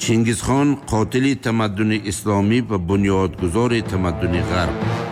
чингизхон қотили тамаддуни исломӣ ва бунёдгузори тамаддуни ғарб.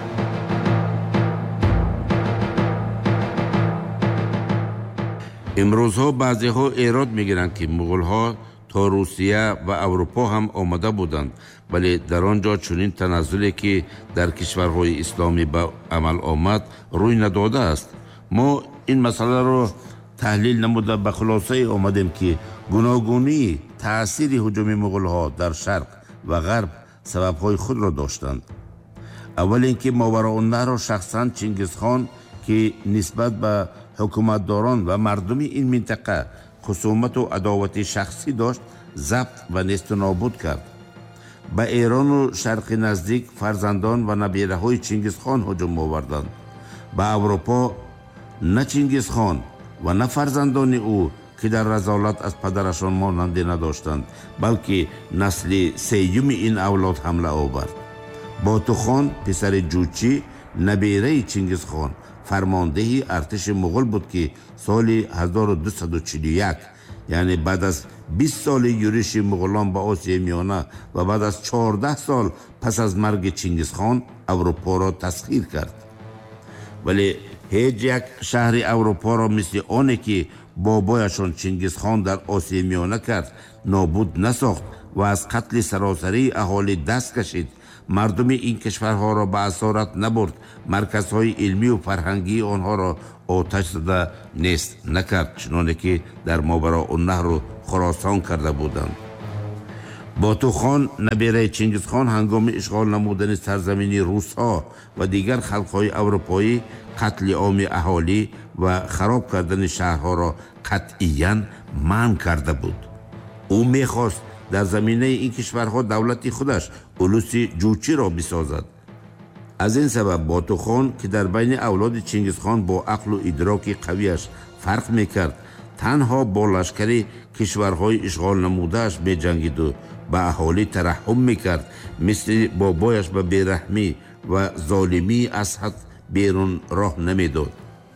имрӯзҳо баъзеҳо эрод мегиранд ки муғулҳо то Русия ва Аврупо ҳам омада буданд, вале дар он ҷо чунин таназзуле ки дар кишварҳои исломӣ ба амал омад рӯй надодааст. мо ин масъаларо таҳлил намуда ба хулосае омадем ки гуногунии таъсири ҳуҷуми муғулҳо дар шарқ ва ғарб сабабҳои худро доштанд. аввал ин ки Мовароуннаҳрро шахсан Чингизхон ки нисбат ба ҳукуматдорон ва мардуми ин минтақа хусумату адовати шахсӣ дошт, забт ва несту нобуд кард. ба Эрону шарқи наздик фарзандон ва набираҳои Чингизхон ҳуҷум оварданд. ба Аврупо на Чингизхон ва на фарзандони ӯ ки дар разолат аз падарашон монандӣ надоштанд, балки насли сеюми ин авлод ҳамла овард. Ботухон писари Ҷучӣ набираи Чингизхон фармондеҳи артиши муғул буд ки соли 1241, яъне баъд аз 20 соли юриши муғулон ба Осияи Миёна ва баъд аз 14 сол пас аз марги Чингизхон Аврупоро тасхир кард. вале ҳеҷ як шаҳри Аврупоро мисли оне ки бобояшон Чингизхон дар Осияи Миёна кард нобуд насохт ва аз қатли саросарии аҳолӣ даст кашид. мардуми ин кишварҳоро ба асорат набурд, марказҳои илмию фарҳангии онҳоро оташ зада нест накард, чуноне ки дар Мовароуннаҳру Хӯросон карда буданд. Ботухон набираи Чингизхон ҳангоми ишғол намудани сарзамини русҳо ва дигар халқҳои аврупоӣ қатли оми аҳолӣ ва хароб кардани шаҳрҳоро қатъиян манъ карда буд. ӯ мехост дар заминаи ин кишварҳо давлати худаш улуси Ҷучиро бисозад. аз ин сабаб Ботухон ки дар байни авлоди Чингизхон бо ақлу идроки қавияш фарқ мекард, танҳо бо лашкари кишварҳои ишғол намудааш меҷангиду ба аҳолӣ тараҳҳум мекард, мисли бобояш ба бераҳмӣ ва золимии аз ҳад берун роҳ намедод.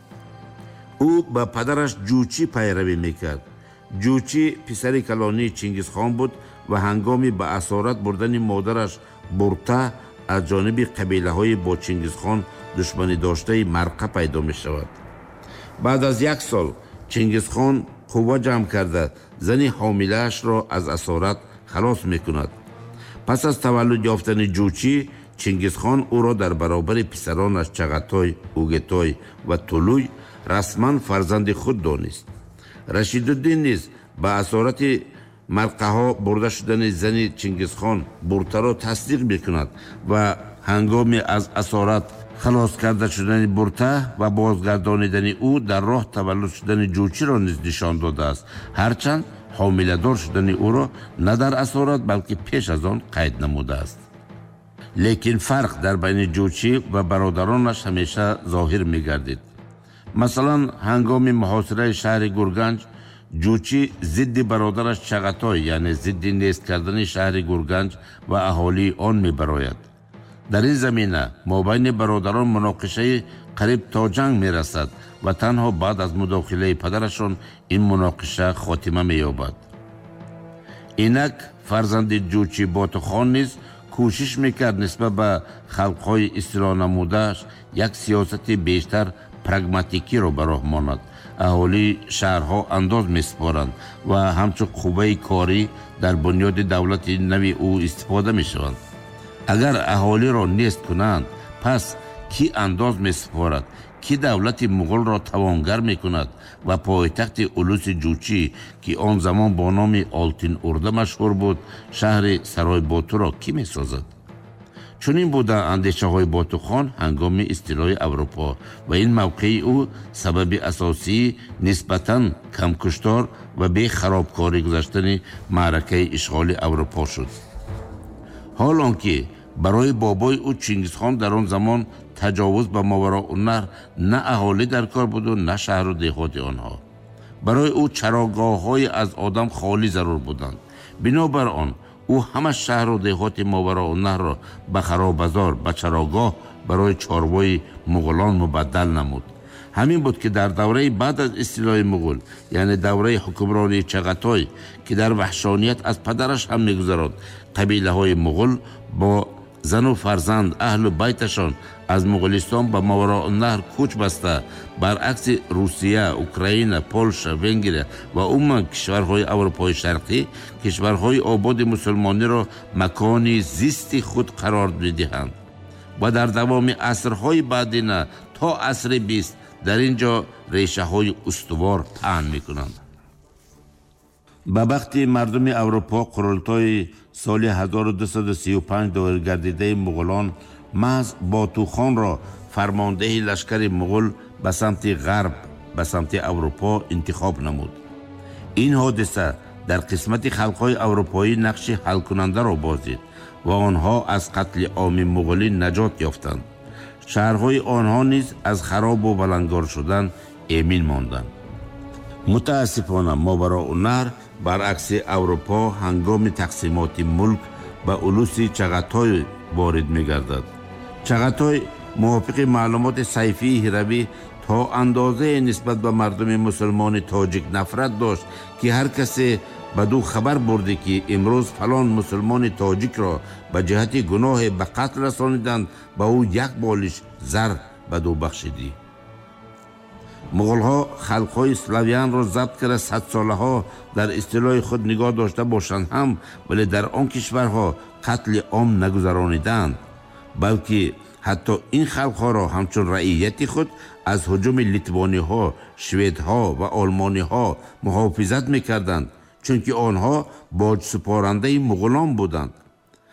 ӯ ба падараш Ҷучӣ пайравӣ мекард. Ҷучӣ писари калонии Чингизхон буд ва ҳангоми ба асорат бурдани модараш Бурта аз ҷониби қабилаҳои бо Чингизхон душманӣ доштаи Марқа пайдо мешавад. баъд аз 1 сол Чингизхон қувва ҷамъ карда зани ҳомилаашро аз асорат халос мекунад. пас аз таваллуд ёфтани Ҷучӣ, Чингизхон ӯро дар баробари писаронаш Чағатой, Угетой ва Тулуй расман фарзанди худ донист. Рашидуддин низ ба асорати марқаҳо бурда шудани зани Чингизхон Буртаро тасдиқ мекунад ва ҳангоми аз асорат халос карда шудани Бурта ва бозгардонидани ӯ дар роҳ таваллуд шудани Ҷучиро низ нишон додааст, ҳарчанд ҳомиладор шудани ӯро на дар асорат балки пеш аз он қайд намудааст. лекин фарқ дар байни Ҷучӣ ва бародаронаш ҳамеша зоҳир мегардид. масалан, ҳангоми муҳосираи шаҳри Гурганҷ, Ҷучӣ зидди бародараш Чағатой, яъне зидди нест кардани шаҳри Гурганҷ ва аҳолии он мебарояд. дар ин замина мобайни бародарон муноқишаи қариб то ҷанг мерасад ва танҳо баъд аз мудохилаи падарашон ин муноқиша хотима меёбад. инак фарзанди Ҷучӣ Ботухон низ кӯшиш мекард нисбат ба халқҳои истило намудааш як сиёсати бештар прагматикиро ба роҳ монад. аҳолии шаҳрҳо андоз месупоранд ва ҳамчун қувваи корӣ дар бунёди давлати нави ӯ истифода мешаванд. агар аҳолиро нест кунанд, пас кӣ андоз месупорад, кӣ давлати муғулро тавонгар мекунад ва пойтахти улуси Ҷучӣ ки он замон бо номи Олтин Урда машҳур буд, шаҳри Саройботуро кӣ месозад? чунин буда андешаҳои Ботухон ҳангоми истилои Аврупо ва ин мавқеи ӯ сабаби асосии нисбатан камкуштор ва бехаробкорӣ гузаштани маъракаи ишғоли Аврупо шуд. ҳолон ки барои бобои ӯ Чингизхон дар он замон таҷовуз ба Мовароуннаҳр на аҳолӣ дар кор буду, на шаҳру деҳоти онҳо. барои ӯ чароғоҳҳои аз одам холӣ зарур буданд. бинобар он ӯ ҳама шаҳру деҳоти Мовароуннаҳрро ба харобазор, ба чароғоҳ барои чорвои муғулон мубаддал намуд. ҳамин буд ки дар давраи баъд аз истилои муғул, яъне давраи ҳукмронии Чағатой, ки дар ваҳшоният аз падараш ҳам мегузаронд, қабилаҳои муғул бо зану фарзанд аҳлу байташон аз муғулистон ба Мавороунаҳр кӯч баста, баръакси Русия, Украина, Полша, Венгрия ва умуман кишварҳои Аврупои Шарқӣ кишварҳои ободи мусулмониро макони зисти худ қарор медиҳанд ва дар давоми асрҳои баъдина то асри 20 дар ин ҷо решаҳои устувор паҳн мекунанд. ба вақти мардуми Аврупо қурултои соли 1235 доиргардидаи муғулон маҳз Ботӯхонро фармондеҳи лашкари муғул ба самти ғарб, ба самти Аврупо интихоб намуд. ин ҳодиса дар қисмати халқҳои аврупоӣ нақши ҳалкунандаро бозид ва онҳо аз қатли оми муғулӣ наҷот ёфтанд. шаҳрҳои онҳо низ аз харобу балангор шудан эмин монданд. мутаассифона Мавороунаҳр баръакси Аврупо ҳангоми тақсимоти мулк ба улуси Чағатой ворид мегардад. Чағатой мувофиқи маълумоти Сайфии Ҳиравӣ то андозае нисбат ба мардуми мусулмони тоҷик нафрат дошт, ки ҳар касе ба ду хабар бурдӣ, ки имрӯз фалон мусулмони тоҷикро ба ҷиҳати гуноҳе ба қатл расониданд, ба ӯ як болиш зар ба ду бахшидӣ. муғулҳо халқҳои славянро забт карда садсолаҳо дар истилои худ нигоҳ дошта бошанд ҳам, вале дар он кишварҳо қатли ом нагузарониданд, балки ҳатто ин халқҳоро ҳамчун раъияти худ аз ҳуҷуми литвониҳо, шведҳо ва олмониҳо муҳофизат мекарданд, чунки онҳо боҷсупорандаи муғулон буданд